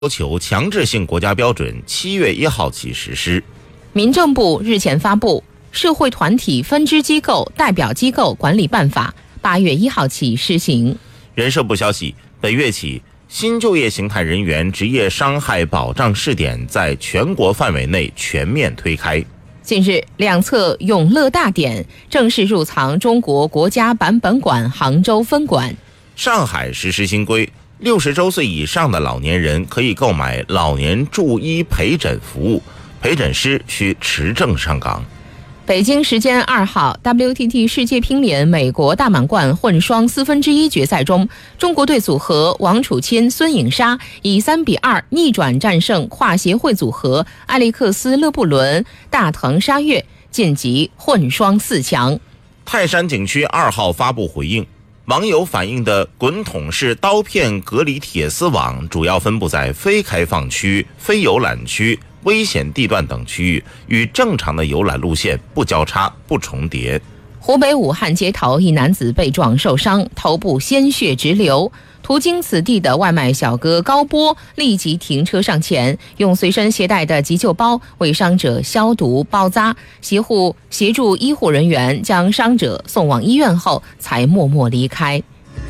要求强制性国家标准7月1号起实施。 民政部日前发布《社会团体分支机构代表机构管理办法》，8月1号起施行。 人社部消息，本月起，新就业形态人员职业伤害保障试点在全国范围内全面推开。 近日，两侧永乐大典正式入藏中国国家版本馆杭州分馆。 上海实施新规，60周岁以上的老年人可以购买老年助医陪诊服务，陪诊师需持证上岗。 北京时间2号 ，WTT 世界乒联美国大满贯混双1/4决赛中，中国队组合王楚钦、孙颖莎以3-2逆转战胜跨协会组合艾利克斯·勒布伦、大藤沙月，晋级混双4强。 泰山景区2号发布回应，网友反映的滚筒式刀片隔离铁丝网主要分布在非开放区、非游览区、危险地段等区域，与正常的游览路线不交叉、不重叠。 湖北武汉街头，一男子被撞受伤，头部鲜血直流。途经此地的外卖小哥高波立即停车上前，用随身携带的急救包为伤者消毒包扎，协助医护人员将伤者送往医院后，才默默离开。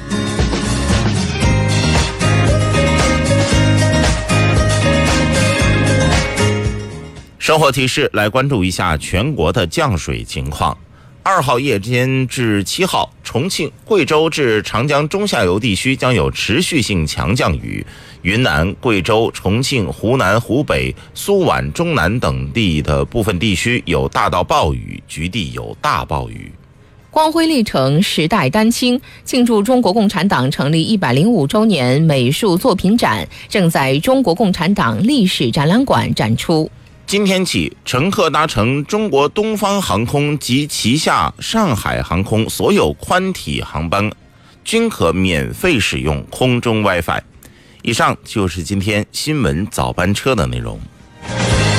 生活提示，来关注一下全国的降水情况。2号夜间至7号，重庆、贵州至长江中下游地区将有持续性强降雨，云南、贵州、重庆、湖南、湖北、苏皖、中南等地的部分地区有大到暴雨，局地有大暴雨。 光辉历程时代丹青庆祝中国共产党成立105周年美术作品展正在中国共产党历史展览馆展出。 今天起，乘客搭乘中国东方航空及旗下上海航空所有宽体航班均可免费使用空中 WiFi。以上就是今天新闻早班车的内容。